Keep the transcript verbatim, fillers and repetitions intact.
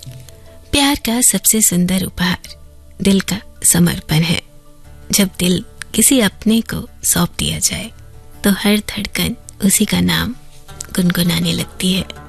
प्यार का सबसे सुंदर उपहार दिल का समर्पण है। जब दिल किसी अपने को सौंप दिया जाए तो हर धड़कन उसी का नाम गुनगुनाने लगती है।